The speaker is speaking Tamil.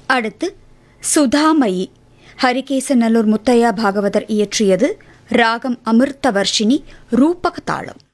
அடுத்து சுதாமயி, ஹரிகேசநல்லூர் முத்தையா பாகவதர் இயற்றியது. ராகம் அமிர்தவர்ஷினி, ரூபக தாளம்.